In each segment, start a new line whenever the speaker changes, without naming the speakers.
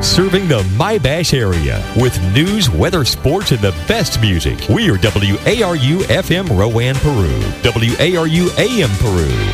Serving the My-Bash area with news, weather, sports, and the best music. We are WARU FM Rowan, Peru. WARU AM Peru.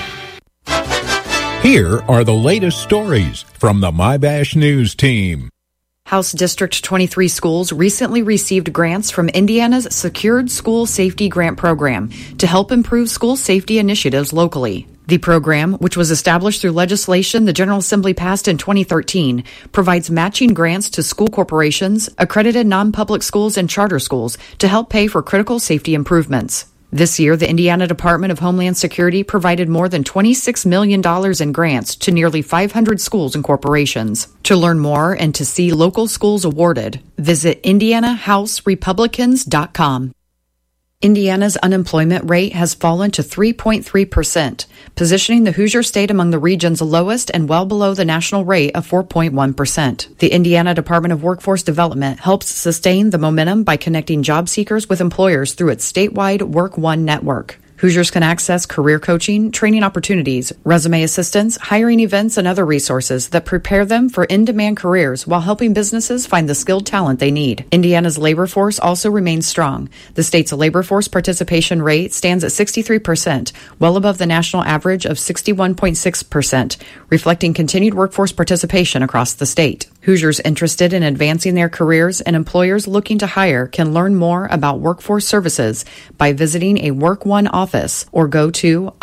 Here are the latest stories from the My-Bash News team.
House District 23 schools recently received grants from Indiana's Secured School Safety Grant Program to help improve school safety initiatives locally. The program, which was established through legislation the General Assembly passed in 2013, provides matching grants to school corporations, accredited non-public schools, and charter schools to help pay for critical safety improvements. This year, the Indiana Department of Homeland Security provided more than $26 million in grants to nearly 500 schools and corporations. To learn more and to see local schools awarded, visit IndianaHouseRepublicans.com. Indiana's unemployment rate has fallen to 3.3%, positioning the Hoosier State among the region's lowest and well below the national rate of 4.1%. The Indiana Department of Workforce Development helps sustain the momentum by connecting job seekers with employers through its statewide Work One network. Hoosiers can access career coaching, training opportunities, resume assistance, hiring events, and other resources that prepare them for in-demand careers while helping businesses find the skilled talent they need. Indiana's labor force also remains strong. The state's labor force participation rate stands at 63%, well above the national average of 61.6%, reflecting continued workforce participation across the state. Hoosiers interested in advancing their careers and employers looking to hire can learn more about workforce services by visiting a Work One office or go to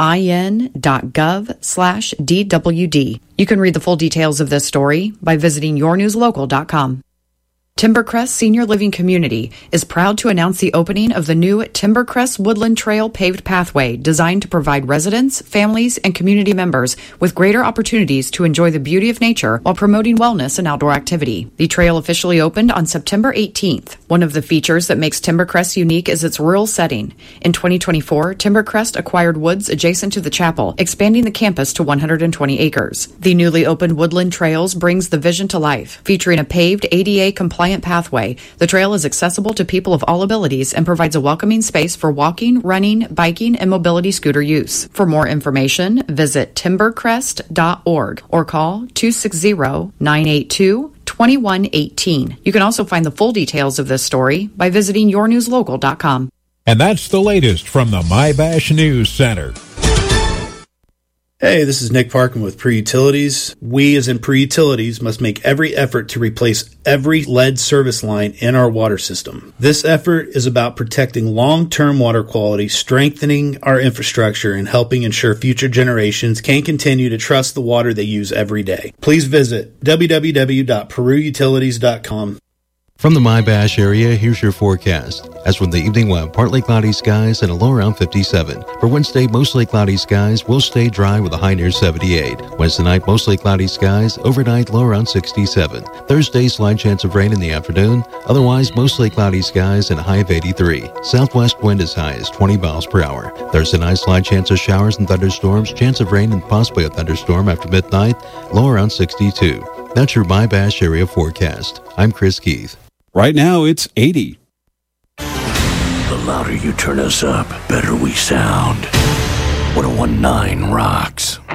in.gov/DWD. You can read the full details of this story by visiting yournewslocal.com. Timbercrest Senior Living Community is proud to announce the opening of the new Timbercrest Woodland Trail paved pathway designed to provide residents, families, and community members with greater opportunities to enjoy the beauty of nature while promoting wellness and outdoor activity. The trail officially opened on September 18th. One of the features that makes Timbercrest unique is its rural setting. In 2024, Timbercrest acquired woods adjacent to the chapel, expanding the campus to 120 acres. The newly opened Woodland Trails brings the vision to life, featuring a paved ADA-compliant pathway. The trail is accessible to people of all abilities and provides a welcoming space for walking, running, biking, and mobility scooter use. For more information, visit timbercrest.org or call 260-982-2118. You can also find the full details of this story by visiting yournewslocal.com.
And that's the latest from the My-Bash News Center.
Hey, this is Nick Parkin with Pre-Utilities. We, as in Pre-Utilities, must make every effort to replace every lead service line in our water system. This effort is about protecting long-term water quality, strengthening our infrastructure, and helping ensure future generations can continue to trust the water they use every day. Please visit www.peruutilities.com.
From the My-Bash area, here's your forecast. As from the evening, we'll have partly cloudy skies and a low around 57. For Wednesday, mostly cloudy skies will stay dry with a high near 78. Wednesday night, mostly cloudy skies, overnight low around 67. Thursday, slight chance of rain in the afternoon. Otherwise, mostly cloudy skies and a high of 83. Southwest wind as high as 20 miles per hour. Thursday night, slight chance of showers and thunderstorms, chance of rain and possibly a thunderstorm after midnight, low around 62. That's your My-Bash area forecast. I'm Chris Keith.
Right now, it's 80.
The louder you turn us up, better we sound. 101.9 rocks.